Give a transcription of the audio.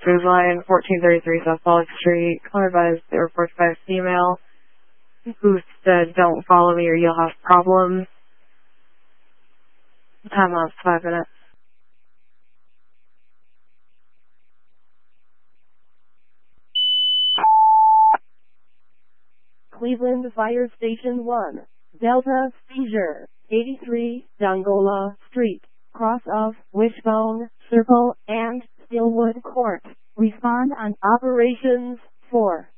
Cruise line 1433 South Pollock Street. Call advised they were reported by a female who said, "Don't follow me or you'll have problems." Time lapse 5 minutes. Cleveland Fire Station 1. Delta Seizure. 83 Dongola Street. Cross of Wishbone Circle and Stillwood Court. Respond on Operations 4.